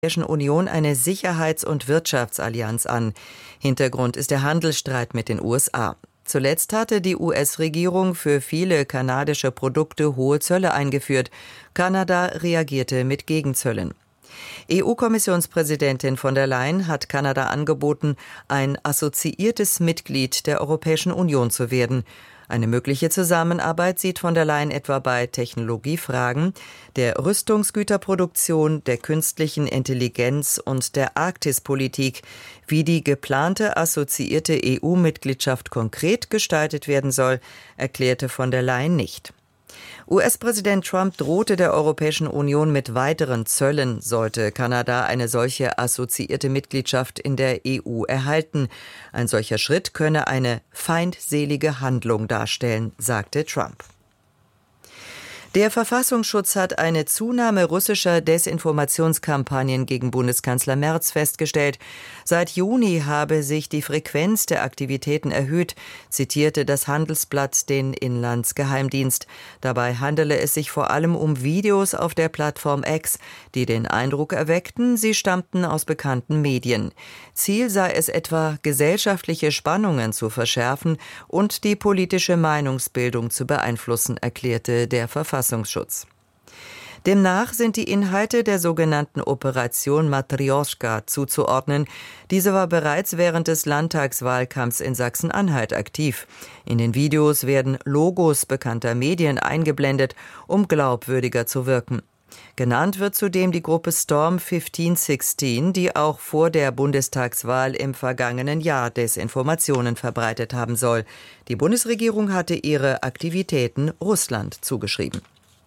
Europäischen Union eine Sicherheits- und Wirtschaftsallianz an. Hintergrund ist der Handelsstreit mit den USA. Zuletzt hatte die US-Regierung für viele kanadische Produkte hohe Zölle eingeführt. Kanada reagierte mit Gegenzöllen. EU-Kommissionspräsidentin von der Leyen hat Kanada angeboten, ein assoziiertes Mitglied der Europäischen Union zu werden. Eine mögliche Zusammenarbeit sieht von der Leyen etwa bei Technologiefragen, der Rüstungsgüterproduktion, der künstlichen Intelligenz und der Arktispolitik. Wie die geplante assoziierte EU-Mitgliedschaft konkret gestaltet werden soll, erklärte von der Leyen nicht. US-Präsident Trump drohte der Europäischen Union mit weiteren Zöllen, sollte Kanada eine solche assoziierte Mitgliedschaft in der EU erhalten. Ein solcher Schritt könne eine feindselige Handlung darstellen, sagte Trump. Der Verfassungsschutz hat eine Zunahme russischer Desinformationskampagnen gegen Bundeskanzler Merz festgestellt. Seit Juni habe sich die Frequenz der Aktivitäten erhöht, zitierte das Handelsblatt den Inlandsgeheimdienst. Dabei handele es sich vor allem um Videos auf der Plattform X, die den Eindruck erweckten, sie stammten aus bekannten Medien. Ziel sei es etwa, gesellschaftliche Spannungen zu verschärfen und die politische Meinungsbildung zu beeinflussen, erklärte der Verfassungsschutz. Demnach sind die Inhalte der sogenannten Operation Matrioschka zuzuordnen. Diese war bereits während des Landtagswahlkampfs in Sachsen-Anhalt aktiv. In den Videos werden Logos bekannter Medien eingeblendet, um glaubwürdiger zu wirken. Genannt wird zudem die Gruppe Storm 1516, die auch vor der Bundestagswahl im vergangenen Jahr Desinformationen verbreitet haben soll. Die Bundesregierung hatte ihre Aktivitäten Russland zugeschrieben.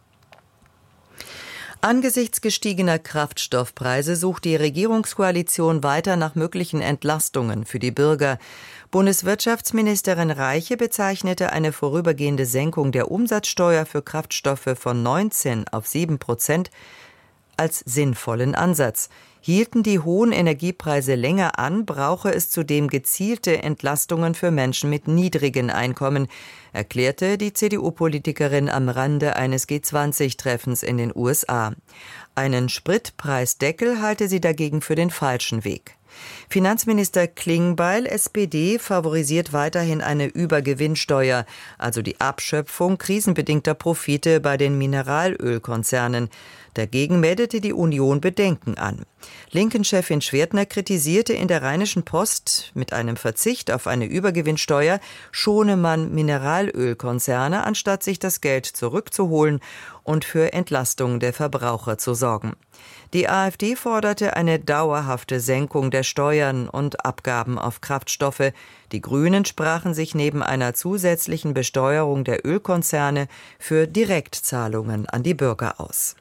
Angesichts gestiegener Kraftstoffpreise sucht die Regierungskoalition weiter nach möglichen Entlastungen für die Bürger. Bundeswirtschaftsministerin Reiche bezeichnete eine vorübergehende Senkung der Umsatzsteuer für Kraftstoffe von 19 auf 7% als sinnvollen Ansatz. Hielten die hohen Energiepreise länger an, brauche es zudem gezielte Entlastungen für Menschen mit niedrigen Einkommen, erklärte die CDU-Politikerin am Rande eines G20-Treffens in den USA. Einen Spritpreisdeckel halte sie dagegen für den falschen Weg. Finanzminister Klingbeil, SPD, favorisiert weiterhin eine Übergewinnsteuer, also die Abschöpfung krisenbedingter Profite bei den Mineralölkonzernen. Dagegen meldete die Union Bedenken an. Linken-Chefin Schwertner kritisierte in der Rheinischen Post, mit einem Verzicht auf eine Übergewinnsteuer schone man Mineralölkonzerne, anstatt sich das Geld zurückzuholen und für Entlastung der Verbraucher zu sorgen. Die AfD forderte eine dauerhafte Senkung der Steuern und Abgaben auf Kraftstoffe. Die Grünen sprachen sich neben einer zusätzlichen Besteuerung der Ölkonzerne für Direktzahlungen an die Bürger aus.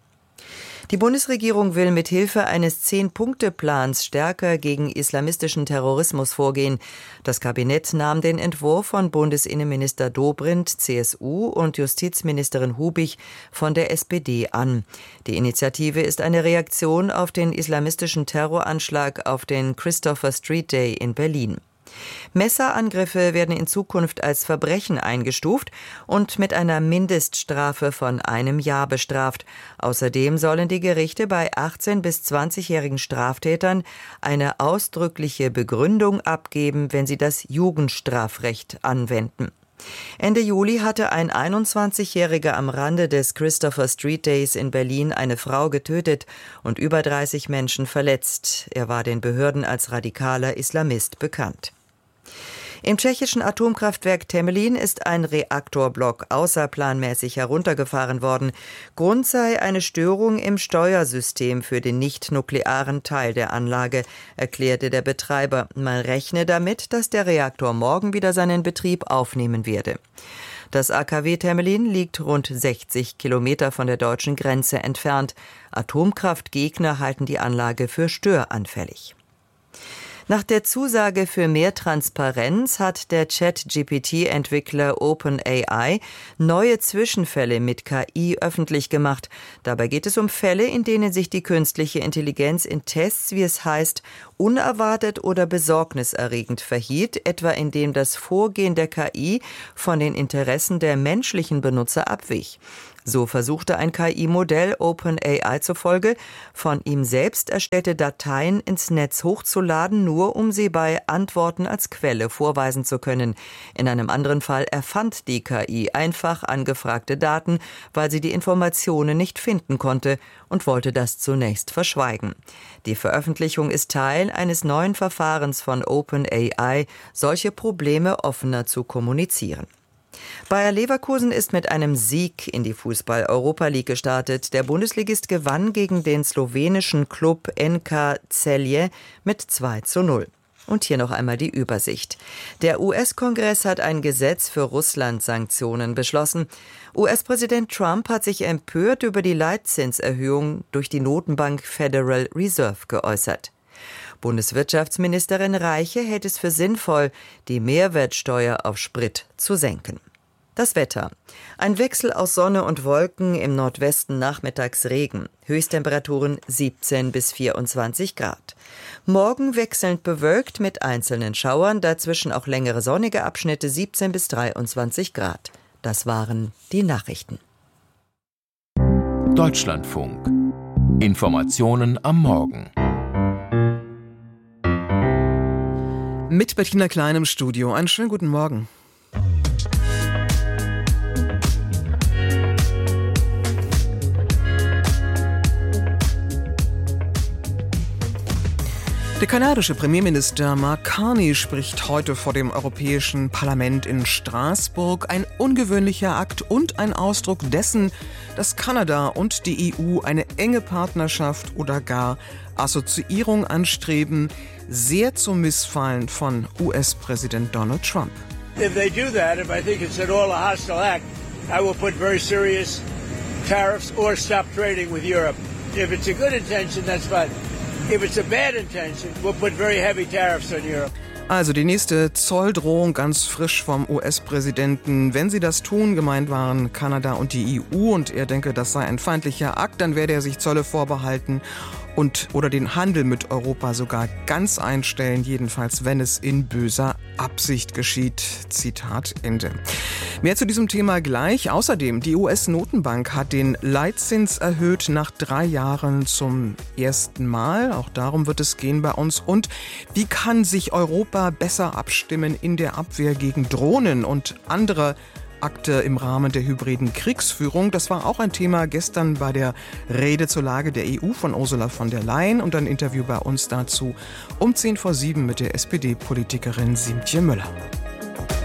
Die Bundesregierung will mit Hilfe eines 10-Punkte-Plans stärker gegen islamistischen Terrorismus vorgehen. Das Kabinett nahm den Entwurf von Bundesinnenminister Dobrindt, CSU, und Justizministerin Hubig von der SPD an. Die Initiative ist eine Reaktion auf den islamistischen Terroranschlag auf den Christopher Street Day in Berlin. Messerangriffe werden in Zukunft als Verbrechen eingestuft und mit einer Mindeststrafe von 1 Jahr bestraft. Außerdem sollen die Gerichte bei 18- bis 20-jährigen Straftätern eine ausdrückliche Begründung abgeben, wenn sie das Jugendstrafrecht anwenden. Ende Juli hatte ein 21-Jähriger am Rande des Christopher Street Days in Berlin eine Frau getötet und über 30 Menschen verletzt. Er war den Behörden als radikaler Islamist bekannt. Im tschechischen Atomkraftwerk Temelín ist ein Reaktorblock außerplanmäßig heruntergefahren worden. Grund sei eine Störung im Steuersystem für den nicht-nuklearen Teil der Anlage, erklärte der Betreiber. Man rechne damit, dass der Reaktor morgen wieder seinen Betrieb aufnehmen werde. Das AKW Temelín liegt rund 60 Kilometer von der deutschen Grenze entfernt. Atomkraftgegner halten die Anlage für störanfällig. Nach der Zusage für mehr Transparenz hat der Chat-GPT-Entwickler OpenAI neue Zwischenfälle mit KI öffentlich gemacht. Dabei geht es um Fälle, in denen sich die künstliche Intelligenz in Tests, wie es heißt, unerwartet oder besorgniserregend verhielt, etwa indem das Vorgehen der KI von den Interessen der menschlichen Benutzer abwich. So versuchte ein KI-Modell OpenAI zufolge, von ihm selbst erstellte Dateien ins Netz hochzuladen, nur um sie bei Antworten als Quelle vorweisen zu können. In einem anderen Fall erfand die KI einfach angefragte Daten, weil sie die Informationen nicht finden konnte und wollte das zunächst verschweigen. Die Veröffentlichung ist Teil eines neuen Verfahrens von OpenAI, solche Probleme offener zu kommunizieren. Bayer Leverkusen ist mit einem Sieg in die Fußball-Europa League gestartet. Der Bundesligist gewann gegen den slowenischen Klub NK Celje mit 2:0. Und hier noch einmal die Übersicht. Der US-Kongress hat ein Gesetz für Russland-Sanktionen beschlossen. US-Präsident Trump hat sich empört über die Leitzinserhöhung durch die Notenbank Federal Reserve geäußert. Bundeswirtschaftsministerin Reiche hält es für sinnvoll, die Mehrwertsteuer auf Sprit zu senken. Das Wetter. Ein Wechsel aus Sonne und Wolken, im Nordwesten nachmittags Regen. Höchsttemperaturen 17 bis 24 Grad. Morgen wechselnd bewölkt mit einzelnen Schauern, dazwischen auch längere sonnige Abschnitte 17 bis 23 Grad. Das waren die Nachrichten. Deutschlandfunk. Informationen am Morgen. Mit Bettina Klein im Studio. Einen schönen guten Morgen. Der kanadische Premierminister Mark Carney spricht heute vor dem Europäischen Parlament in Straßburg. Ein ungewöhnlicher Akt und ein Ausdruck dessen, dass Kanada und die EU eine enge Partnerschaft oder gar Assoziierung anstreben, sehr zum Missfallen von US-Präsident Donald Trump. If they do that, if I think it's at all a hostile act, I will put very serious tariffs or stop trading with Europe. If it's a good intention, that's fine. If it's a bad intention, we'll put very heavy tariffs on Europe. Also die nächste Zolldrohung ganz frisch vom US-Präsidenten. Wenn sie das tun, gemeint waren Kanada und die EU, und er denke, das sei ein feindlicher Akt, dann werde er sich Zölle vorbehalten oder den Handel mit Europa sogar ganz einstellen, jedenfalls wenn es in böser Absicht geschieht. Zitat Ende. Mehr zu diesem Thema gleich. Außerdem, die US-Notenbank hat den Leitzins erhöht nach 3 Jahren zum ersten Mal. Auch darum wird es gehen bei uns. Und wie kann sich Europa besser abstimmen in der Abwehr gegen Drohnen und andere Akte im Rahmen der hybriden Kriegsführung? Das war auch ein Thema gestern bei der Rede zur Lage der EU von Ursula von der Leyen und ein Interview bei uns dazu um 6:10 mit der SPD-Politikerin Siemtje Müller.